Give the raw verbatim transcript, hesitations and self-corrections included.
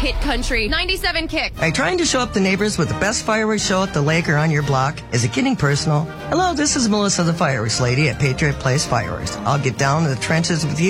Hit Country ninety-seven Kick. Are you trying to show up the neighbors with the best fireworks show at the lake or on your block? Is it getting personal? Hello, this is Melissa the Fireworks Lady at Patriot Place Fireworks. I'll get down to the trenches with you